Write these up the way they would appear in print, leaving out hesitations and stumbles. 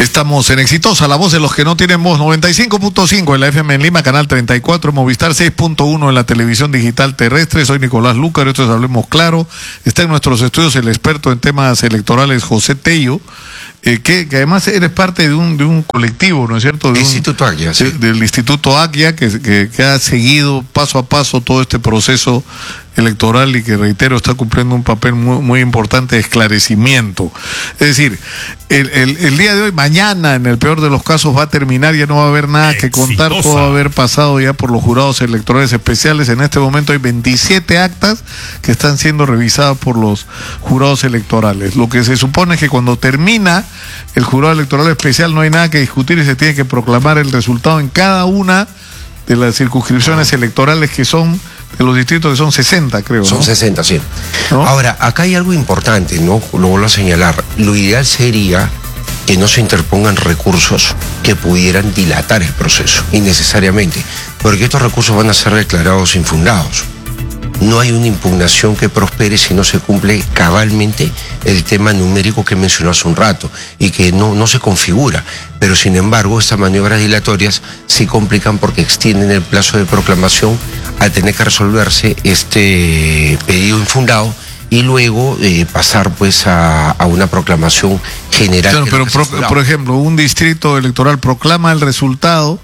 Estamos en Exitosa, la voz de los que no tienen voz, 95.5 en la FM en Lima, canal 34, Movistar 6.1 en la televisión digital terrestre. Soy Nicolás Lucar, esto es Hablemos Claro. Está en nuestros estudios el experto en temas electorales, José Tello, que además eres parte de un colectivo, ¿no es cierto? Instituto Aggia, sí. Del Instituto Aggia, que ha seguido paso a paso todo este proceso electoral y que, reitero, está cumpliendo un papel muy importante de esclarecimiento. Es decir, el día de hoy, mañana, en el peor de los casos, va a terminar, ya no va a haber nada que contar, todo va a haber pasado ya por los jurados electorales especiales. En este momento hay 27 actas que están siendo revisadas por los jurados electorales. Lo que se supone es que cuando termina el jurado electoral especial no hay nada que discutir y se tiene que proclamar el resultado en cada una de las circunscripciones electorales que son, de los distritos que son 60, creo, ¿no? Son 60, sí. ¿No? Ahora, acá hay algo importante, ¿no? Lo vuelvo a señalar. Lo ideal sería que no se interpongan recursos que pudieran dilatar el proceso, innecesariamente, porque estos recursos van a ser declarados infundados. No hay una impugnación que prospere si no se cumple cabalmente el tema numérico que mencionó hace un rato y que no se configura. Pero sin embargo, estas maniobras dilatorias sí complican porque extienden el plazo de proclamación al tener que resolverse este pedido infundado y luego pasar pues a una proclamación general. Claro, pero por ejemplo, un distrito electoral proclama el resultado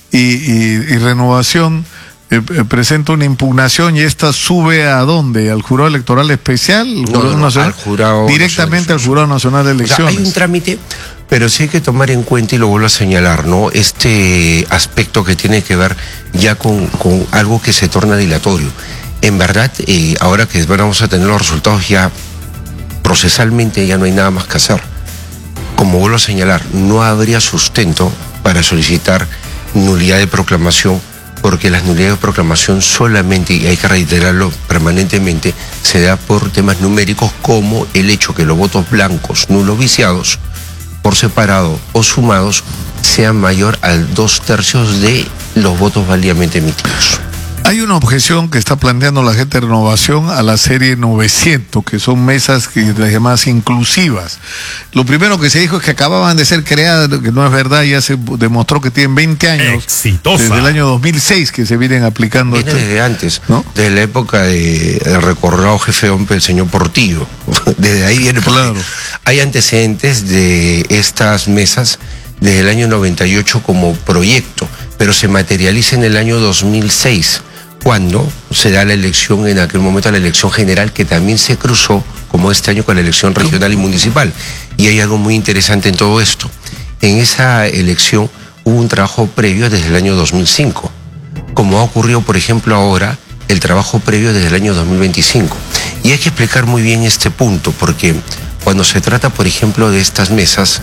y Renovación presenta una impugnación y esta sube ¿a dónde? ¿Al jurado electoral especial? Al jurado directamente al Jurado Nacional de Elecciones. O sea, hay un trámite, pero sí hay que tomar en cuenta, y lo vuelvo a señalar, ¿no? Este aspecto que tiene que ver ya con algo que se torna dilatorio. En verdad, ahora que vamos a tener los resultados ya procesalmente, ya no hay nada más que hacer. Como vuelvo a señalar, no habría sustento para solicitar nulidad de proclamación, porque las nulidades de proclamación solamente, y hay que reiterarlo permanentemente, se da por temas numéricos, como el hecho que los votos blancos, nulos, viciados, por separado o sumados, sean mayor al 2/3 de los votos válidamente emitidos. Hay una objeción que está planteando la gente de Renovación a la serie 900, que son mesas las llamadas inclusivas. Lo primero que se dijo es que acababan de ser creadas, que no es verdad, ya se demostró que tienen 20 años. Exitosa. Desde el año 2006 que se vienen aplicando. Viene desde antes, ¿no? Desde la época del recordado jefe hombre, el señor Portillo. Desde ahí viene. Claro. Hay antecedentes de estas mesas desde el año 98 como proyecto, pero se materializa en el año 2006. Cuando se da la elección, en aquel momento la elección general, que también se cruzó, como este año, con la elección regional y municipal. Y hay algo muy interesante en todo esto. En esa elección hubo un trabajo previo desde el año 2005, como ha ocurrido, por ejemplo, ahora, el trabajo previo desde el año 2025. Y hay que explicar muy bien este punto, porque cuando se trata, por ejemplo, de estas mesas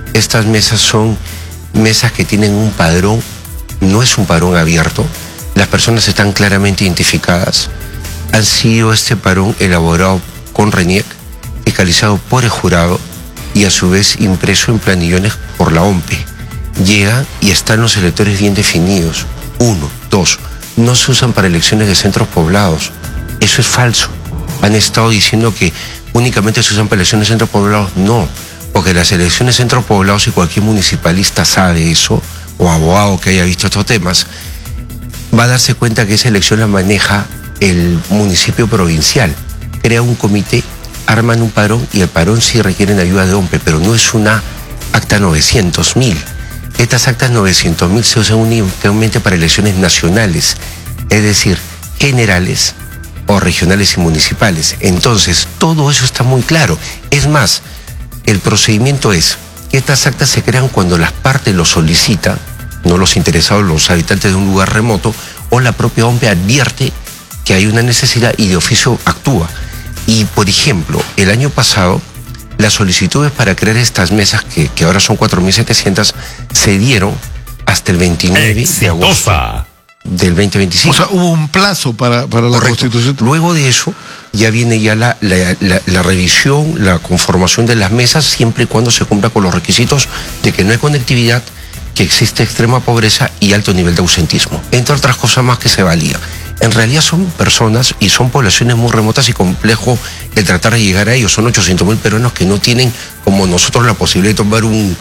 son mesas que tienen un padrón, no es un padrón abierto. Las personas están claramente identificadas. Han sido este padrón elaborado con RENIEC, fiscalizado por el jurado y a su vez impreso en planillones por la OMPE. Llega y están los electores bien definidos. 1, 2, no se usan para elecciones de centros poblados. Eso es falso. Han estado diciendo que únicamente se usan para elecciones de centros poblados. No, porque las elecciones de centros poblados, y cualquier municipalista sabe eso, o abogado que haya visto estos temas, va a darse cuenta que esa elección la maneja el municipio provincial. Crea un comité, arman un padrón, y el padrón sí requieren ayuda de OMPE, pero no es una acta 900.000. Estas actas 900.000 se usan únicamente para elecciones nacionales, es decir, generales o regionales y municipales. Entonces, todo eso está muy claro. Es más, el procedimiento es que estas actas se crean cuando las partes lo solicitan, no los interesados, los habitantes de un lugar remoto, o la propia OMPE advierte que hay una necesidad y de oficio actúa. Y, por ejemplo, el año pasado, las solicitudes para crear estas mesas, que ahora son 4.700, se dieron hasta el 29 de agosto del 2025. O sea, hubo un plazo para la Constitución. Luego de eso, ya viene ya la revisión, la conformación de las mesas, siempre y cuando se cumpla con los requisitos de que no hay conectividad, que existe extrema pobreza y alto nivel de ausentismo, entre otras cosas más que se valían. En realidad son personas y son poblaciones muy remotas y complejo el tratar de llegar a ellos. Son 800.000 peruanos que no tienen, como nosotros, la posibilidad de tomar un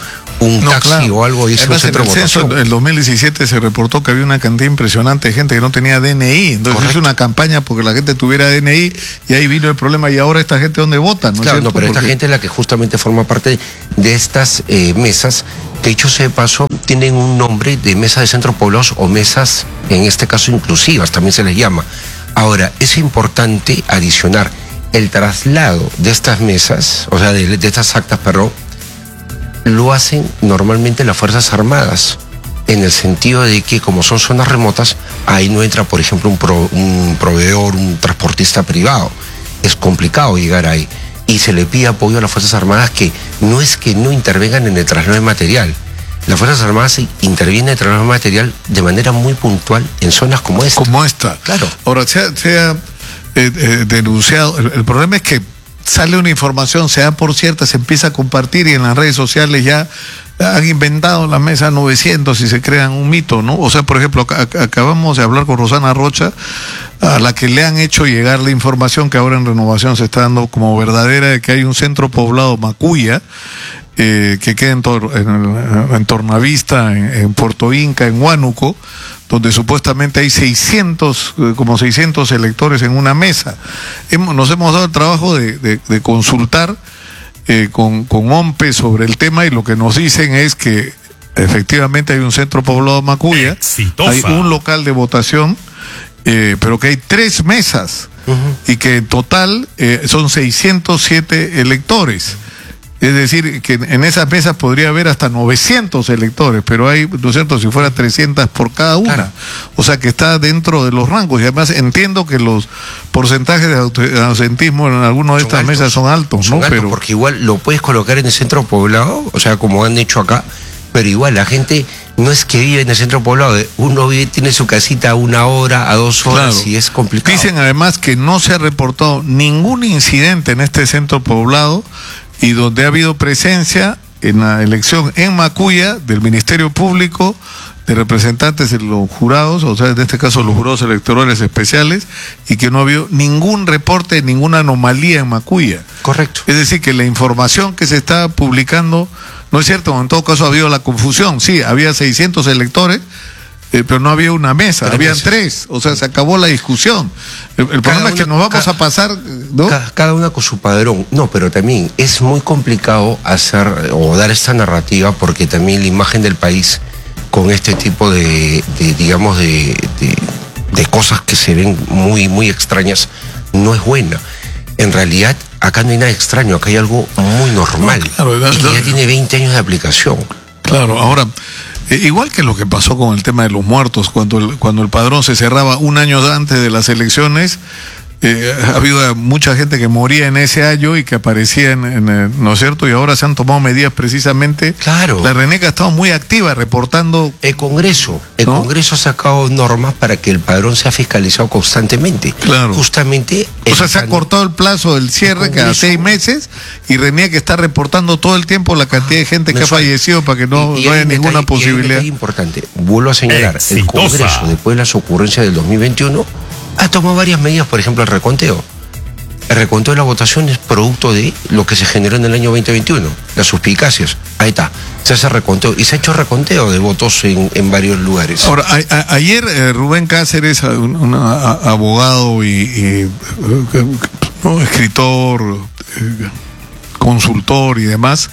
un taxi claro. o algo, dice un Además, centro de en el censo, votación. en el 2017 se reportó que había una cantidad impresionante de gente que no tenía DNI. Entonces Correcto. hizo una campaña porque la gente tuviera DNI y ahí vino el problema. Y ahora esta gente, ¿dónde vota? ¿No es Claro, cierto? no, pero esta Porque- gente es la que justamente forma parte de estas mesas, que dicho sea de paso, tienen un nombre de mesa de centros poblados o mesas, en este caso inclusivas, también se les llama. Ahora, es importante adicionar el traslado de estas mesas, o sea, de estas actas, perdón, lo hacen normalmente las Fuerzas Armadas, en el sentido de que como son zonas remotas, ahí no entra, por ejemplo, un proveedor, un transportista privado. Es complicado llegar ahí. Y se le pide apoyo a las Fuerzas Armadas, que no es que no intervengan en el traslado de material. Las Fuerzas Armadas intervienen en el traslado de material de manera muy puntual en zonas como esta. Como esta. Claro. Ahora, se ha denunciado. El problema es que sale una información, se da por cierta, se empieza a compartir y en las redes sociales ya han inventado la mesa 900 y se crean un mito, ¿no? O sea, por ejemplo, acabamos de hablar con Rosana Rocha, a la que le han hecho llegar la información que ahora en Renovación se está dando como verdadera, de que hay un centro poblado Macuya, que queda en Tornavista, en Puerto Inca, en Huánuco, donde supuestamente hay 600 electores en una mesa. Nos hemos dado el trabajo de consultar con OMPE sobre el tema, y lo que nos dicen es que efectivamente hay un centro poblado Macuya, hay un local de votación, pero que hay 3 mesas, y que en total son 607 electores. Es decir, que en esas mesas podría haber hasta 900 electores, pero hay, ¿no es cierto?, si fuera 300 por cada una. Claro. O sea que está dentro de los rangos. Y además entiendo que los porcentajes de ausentismo en algunas de estas mesas son altos, ¿no? Pero porque igual lo puedes colocar en el centro poblado, o sea, como han hecho acá, pero igual la gente no es que vive en el centro poblado, uno tiene su casita a 1 hora, a 2 horas, claro, y es complicado. Dicen además que no se ha reportado ningún incidente en este centro poblado, y donde ha habido presencia en la elección en Macuya del Ministerio Público, de representantes de los jurados, o sea, en este caso los jurados electorales especiales, y que no ha habido ningún reporte de ninguna anomalía en Macuya. Correcto. Es decir, que la información que se está publicando no es cierto. En todo caso ha habido la confusión. Sí, había 600 electores, pero no había una mesa, habían 3, o sea, se acabó la discusión. El problema es que nos vamos a pasar, ¿no? Cada una con su padrón. No, pero también es muy complicado hacer o dar esta narrativa, porque también la imagen del país con este tipo de cosas que se ven muy, muy extrañas no es buena. En realidad, acá no hay nada extraño, acá hay algo muy normal, claro, y que ya tiene 20 años de aplicación. Claro, ahora, igual que lo que pasó con el tema de los muertos, cuando el padrón se cerraba 1 año antes de las elecciones, ha habido mucha gente que moría en ese año y que aparecía ¿no es cierto? Y ahora se han tomado medidas precisamente. Claro. La RENEC ha estado muy activa reportando. El Congreso ha sacado normas para que el padrón sea fiscalizado constantemente. Claro. Justamente. O sea, se ha cortado el plazo del cierre cada 6 meses, y RENEC está reportando todo el tiempo la cantidad de gente que ha fallecido, para que no haya ninguna posibilidad. Es importante, vuelvo a señalar, el Congreso, después de las ocurrencias del 2021, ha tomado varias medidas, por ejemplo el reconteo. El reconteo de la votación es producto de lo que se generó en el año 2021, las suspicacias. Ahí está, se hace reconteo, y se ha hecho reconteo de votos en varios lugares. Ahora, ayer Rubén Cáceres, un abogado y escritor, consultor y demás,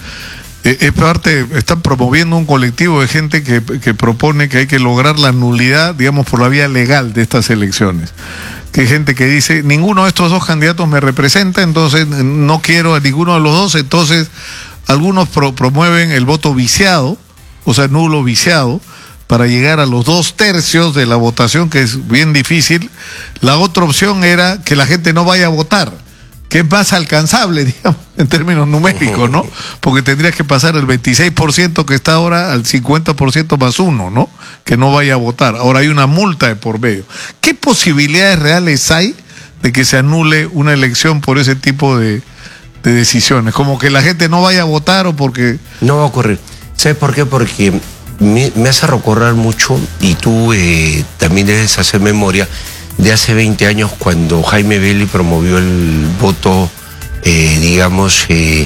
están promoviendo un colectivo de gente que propone que hay que lograr la nulidad, digamos, por la vía legal de estas elecciones. Que hay gente que dice, ninguno de estos 2 candidatos me representa, entonces no quiero a ninguno de los 2, entonces algunos promueven el voto viciado, o sea, nulo viciado, para llegar a los 2/3 de la votación, que es bien difícil. La otra opción era que la gente no vaya a votar, que es más alcanzable, digamos, en términos numéricos, ¿no? Porque tendrías que pasar el 26% que está ahora al 50% más 1, ¿no? Que no vaya a votar. Ahora hay una multa de por medio. ¿Qué posibilidades reales hay de que se anule una elección por ese tipo de decisiones? Como que la gente no vaya a votar, o porque... No va a ocurrir. ¿Sabes por qué? Porque me hace recordar mucho, y tú también debes hacer memoria, de hace 20 años, cuando Jaime Belli promovió el voto,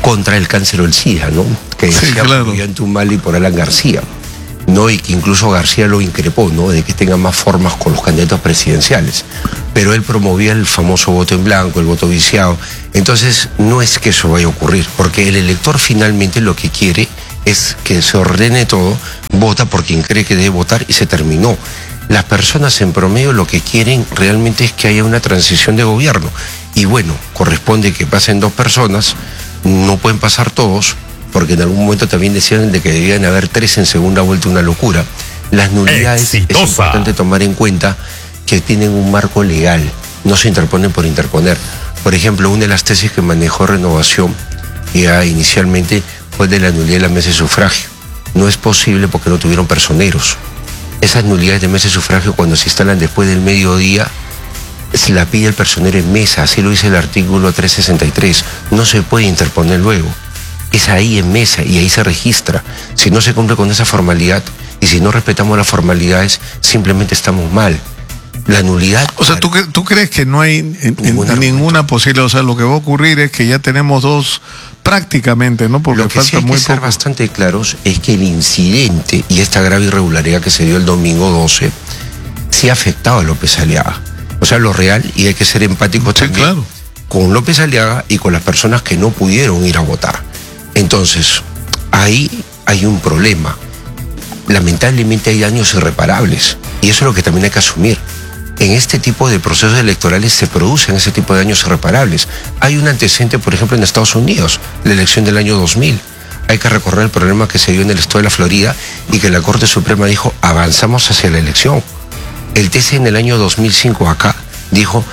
contra el cáncer o el SIDA, ¿no? Que decía por Ollanta-Humala y por Alan García, ¿no? Y que incluso García lo increpó, ¿no? De que tenga más formas con los candidatos presidenciales. Pero él promovía el famoso voto en blanco, el voto viciado. Entonces, no es que eso vaya a ocurrir, porque el elector finalmente lo que quiere es que se ordene todo, vota por quien cree que debe votar y se terminó. Las personas en promedio lo que quieren realmente es que haya una transición de gobierno. Y bueno, corresponde que pasen 2 personas, no pueden pasar todos, porque en algún momento también decían de que debían haber 3 en segunda vuelta, una locura. Las nulidades es importante tomar en cuenta que tienen un marco legal, no se interponen por interponer. Por ejemplo, una de las tesis que manejó Renovación ya inicialmente fue de la nulidad de la mesa de sufragio. No es posible porque no tuvieron personeros. Esas nulidades de mesa de sufragio, cuando se instalan después del mediodía, se la pide el personero en mesa, así lo dice el artículo 363. No se puede interponer luego. Es ahí en mesa y ahí se registra. Si no se cumple con esa formalidad y si no respetamos las formalidades, simplemente estamos mal. La nulidad... O sea, ¿tú crees que no hay ninguna posibilidad? O sea, lo que va a ocurrir es que ya tenemos 2 prácticamente, ¿no? Porque lo que sí hay que ser bastante claros es que el incidente y esta grave irregularidad que se dio el domingo 12 sí ha afectado a López Aliaga. O sea, lo real, y hay que ser empáticos también con López Aliaga y con las personas que no pudieron ir a votar. Entonces, ahí hay un problema. Lamentablemente hay daños irreparables y eso es lo que también hay que asumir. En este tipo de procesos electorales se producen ese tipo de daños irreparables. Hay un antecedente, por ejemplo, en Estados Unidos, la elección del año 2000. Hay que recorrer el problema que se dio en el estado de la Florida y que la Corte Suprema dijo, avanzamos hacia la elección. El TC en el año 2005 acá dijo,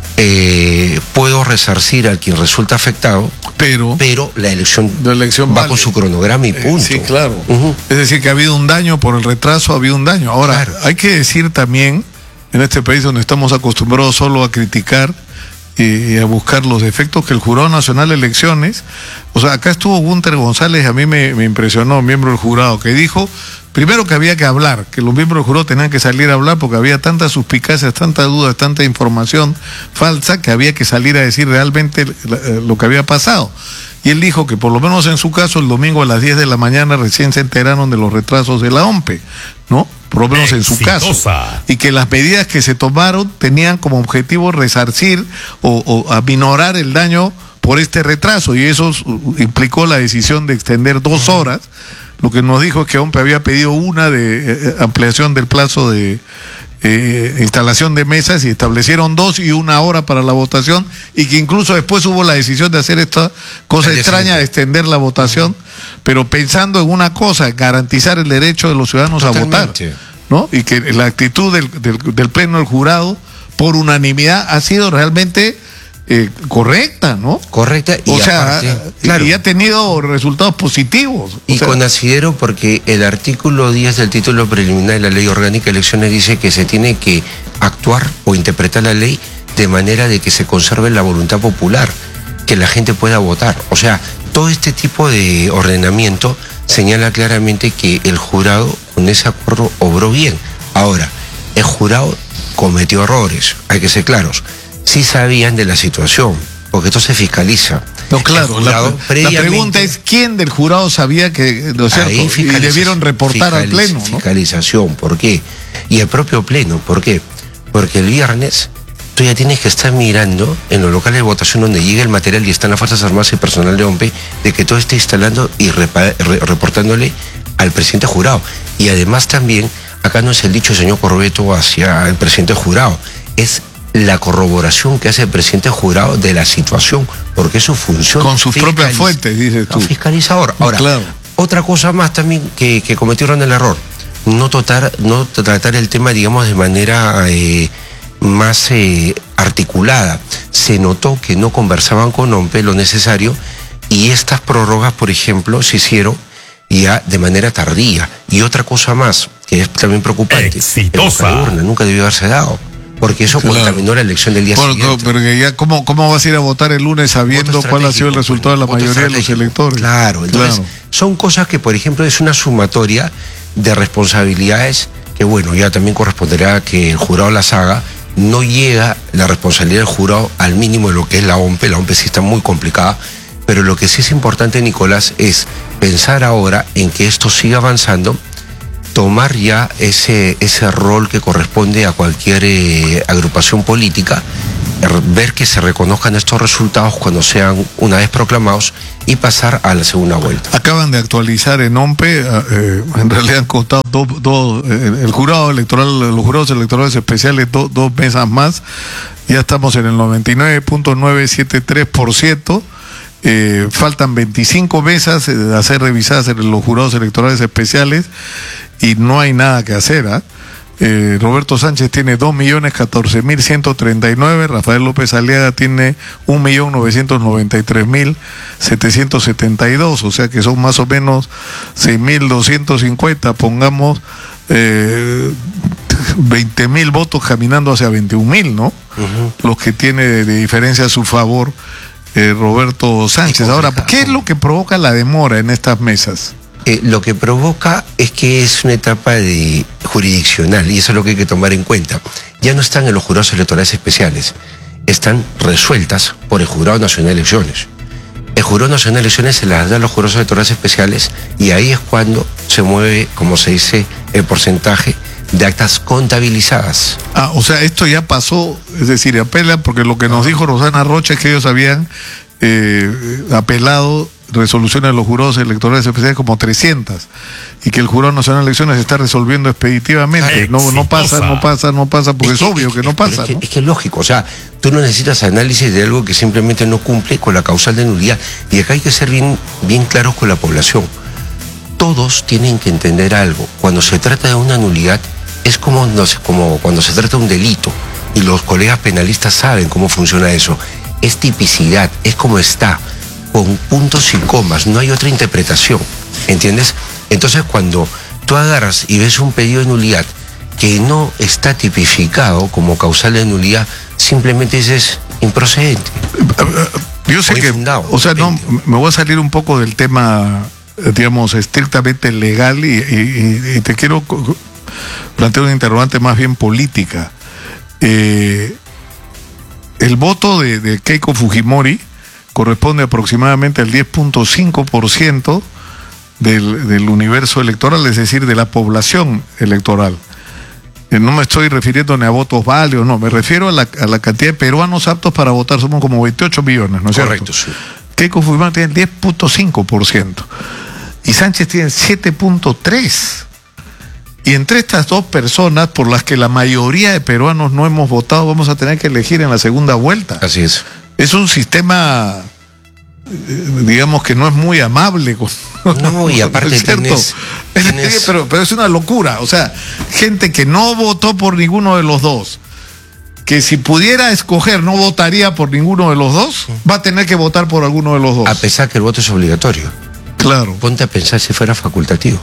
puedo resarcir a quien resulta afectado, pero la elección va con su cronograma y punto. Sí, claro. Es decir, que ha habido un daño por el retraso, ha habido un daño. Ahora, hay que decir también, en este país donde estamos acostumbrados solo a criticar y a buscar los defectos, que el Jurado Nacional de Elecciones, o sea, acá estuvo Gunter González, a mí me impresionó, miembro del jurado, que dijo, primero que había que hablar, que los miembros del jurado tenían que salir a hablar porque había tantas suspicacias, tantas dudas, tanta información falsa, que había que salir a decir realmente lo que había pasado. Y él dijo que por lo menos en su caso el domingo a las 10 de la mañana recién se enteraron de los retrasos de la OMPE, ¿no? Por lo menos en su caso. Y que las medidas que se tomaron tenían como objetivo resarcir o aminorar el daño por este retraso, y eso implicó la decisión de extender 2 horas. Lo que nos dijo es que OMPE había pedido una de ampliación del plazo de instalación de mesas y establecieron 2 y 1 hora para la votación, y que incluso después hubo la decisión de hacer esta cosa extraña de extender la votación, pero pensando en una cosa, garantizar el derecho de los ciudadanos a votar, ¿no? Y que la actitud del pleno del jurado por unanimidad ha sido realmente correcta, ¿no? Correcta, y o sea, y ha tenido resultados positivos. Y con asidero, porque el artículo 10 del título preliminar de la Ley Orgánica de Elecciones dice que se tiene que actuar o interpretar la ley de manera de que se conserve la voluntad popular, que la gente pueda votar. O sea, todo este tipo de ordenamiento señala claramente que el jurado con ese acuerdo obró bien. Ahora, el jurado cometió errores, hay que ser claros. Sí sabían de la situación, porque esto se fiscaliza. No, claro, la pregunta es, ¿quién del jurado sabía que, ¿no es cierto? Y debieron reportar al Pleno, ¿no? Fiscalización, ¿por qué? Y el propio Pleno, ¿por qué? Porque el viernes tú ya tienes que estar mirando en los locales de votación donde llega el material y están las Fuerzas Armadas y personal de OMPE, de que todo esté instalando y reportándole al presidente jurado. Y además también, acá no es el dicho señor Corbeto hacia el presidente jurado, es la corroboración que hace el presidente jurado de la situación, porque es su función. Con sus propias fuentes, dices tú. Fiscalizador. Ahora, claro. Otra cosa más también que cometieron el error, no tratar el tema, digamos, de manera más articulada. Se notó que no conversaban con OMPE lo necesario, y estas prórrogas, por ejemplo, se hicieron ya de manera tardía. Y otra cosa más, que es también preocupante, el voto de urna nunca debió haberse dado, porque eso contaminó la elección del día siguiente. Pero ya, ¿cómo vas a ir a votar el lunes sabiendo cuál ha sido el resultado de la mayoría de los electores? Claro, entonces son cosas que, por ejemplo, es una sumatoria de responsabilidades que, bueno, ya también corresponderá que el jurado las haga. No llega la responsabilidad del jurado al mínimo de lo que es la OMPE. La OMPE sí está muy complicada, Pero lo que sí es importante, Nicolás, es pensar ahora en que esto siga avanzando, tomar ya ese rol que corresponde a cualquier agrupación política, ver que se reconozcan estos resultados cuando sean una vez proclamados y pasar a la segunda vuelta. Acaban de actualizar en OMPE, en realidad han costado el jurado electoral, los jurados electorales especiales, dos mesas más, ya estamos en el 99.973%. Faltan 25 mesas a ser revisadas en los jurados electorales especiales y no hay nada que hacer. Roberto Sánchez tiene 2.014.139, Rafael López Aliaga tiene 1.993.772, o sea que son más o menos 6.250, pongamos 20.000 votos caminando hacia 21.000, ¿no? Los que tiene de diferencia a su favor Roberto Sánchez. Ahora, ¿qué es lo que provoca la demora en estas mesas? Lo que provoca es que es una etapa jurisdiccional, y eso es lo que hay que tomar en cuenta. Ya no están en los jurados electorales especiales, están resueltas por el Jurado Nacional de Elecciones. El Jurado Nacional de Elecciones se las da a los jurados electorales especiales, y ahí es cuando se mueve, como se dice, el porcentaje de actas contabilizadas. O sea, esto ya pasó, es decir, apelan, porque lo que nos dijo Rosana Rocha es que ellos habían apelado resoluciones de los jurados electorales especiales como 300, y que el Jurado Nacional de Elecciones está resolviendo expeditivamente. No pasa, porque es obvio que no pasa. Es que es lógico, o sea, tú no necesitas análisis de algo que simplemente no cumple con la causal de nulidad, y acá hay que ser bien claros con la población. Todos tienen que entender algo. Cuando se trata de una nulidad, es como cuando se trata de un delito, y los colegas penalistas saben cómo funciona eso. Es tipicidad, es como está, con puntos y comas, no hay otra interpretación, ¿entiendes? Entonces, cuando tú agarras y ves un pedido de nulidad que no está tipificado como causal de nulidad, simplemente dices improcedente. Yo sé que, o sea, no, me voy a salir un poco del tema, digamos, estrictamente legal, y te quiero plantear una interrogante más bien política. El voto de Keiko Fujimori corresponde aproximadamente al 10.5% del universo electoral, es decir, de la población electoral. No me estoy refiriendo ni a votos válidos, no, me refiero a la cantidad de peruanos aptos para votar. Somos como 28 millones, ¿no es cierto? Correcto, sí. Keiko Fujimori tiene el 10.5% y Sánchez tiene el 7.3%. Y entre estas dos personas, por las que la mayoría de peruanos no hemos votado, vamos a tener que elegir en la segunda vuelta. Así es. Es un sistema, digamos, que no es muy amable. No, y aparte tienes... Pero es una locura. O sea, gente que no votó por ninguno de los dos, que si pudiera escoger no votaría por ninguno de los dos, va a tener que votar por alguno de los dos. A pesar que el voto es obligatorio. Claro. Ponte a pensar si fuera facultativo.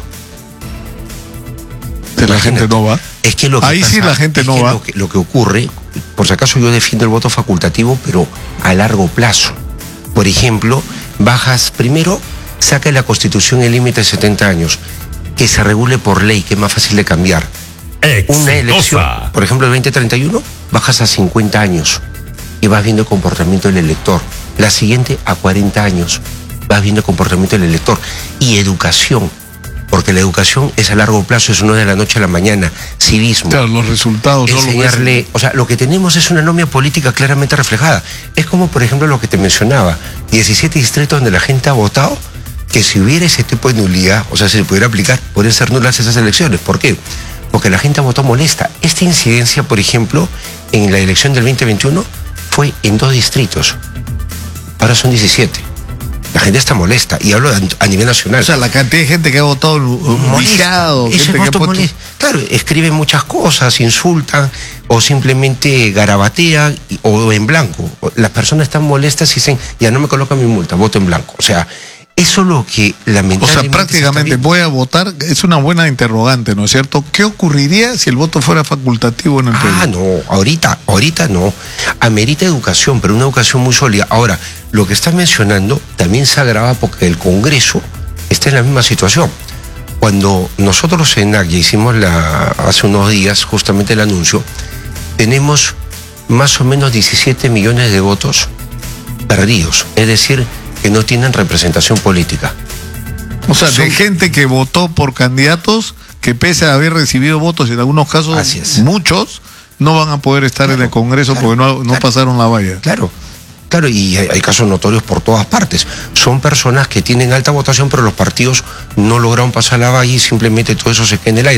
La gente no va. Es que lo que ahí pasa, sí la gente no va. Lo que ocurre, por si acaso yo defiendo el voto facultativo, pero a largo plazo. Por ejemplo, primero, saca de la Constitución el límite de 70 años, que se regule por ley, que es más fácil de cambiar. Una elección, por ejemplo, el 2031, bajas a 50 años y vas viendo el comportamiento del elector. La siguiente a 40 años, vas viendo el comportamiento del elector. Y educación. Porque la educación es a largo plazo, es no de la noche a la mañana. Civismo. Claro, los resultados. Enseñarle, o sea, lo que tenemos es una anomia política claramente reflejada. Es como, por ejemplo, lo que te mencionaba, 17 distritos donde la gente ha votado, que si hubiera ese tipo de nulidad, o sea, si se pudiera aplicar, podrían ser nulas esas elecciones. ¿Por qué? Porque la gente ha votado molesta. Esta incidencia, por ejemplo, en la elección del 2021, fue en 2 distritos. Ahora son 17. La gente está molesta, y hablo a nivel nacional. O sea, la cantidad de gente que ha votado molestado. Claro, escriben muchas cosas, insultan, o simplemente garabatean, o en blanco. Las personas están molestas y dicen, ya no me colocan mi multa, voto en blanco. O sea, eso es lo que lamentablemente... O sea, prácticamente voy a votar, es una buena interrogante, ¿no es cierto? ¿Qué ocurriría si el voto fuera facultativo en el Perú? No, ahorita no. Amerita educación, pero una educación muy sólida. Ahora, lo que estás mencionando también se agrava porque el Congreso está en la misma situación. Cuando nosotros en ACYA hicimos hace unos días justamente el anuncio, tenemos más o menos 17 millones de votos perdidos. Es decir, que no tienen representación política. O sea, de gente que votó por candidatos que pese a haber recibido votos, en algunos casos muchos, no van a poder estar en el Congreso porque no pasaron la valla. Claro, y hay casos notorios por todas partes. Son personas que tienen alta votación, pero los partidos no lograron pasar la valla y simplemente todo eso se queda en el aire.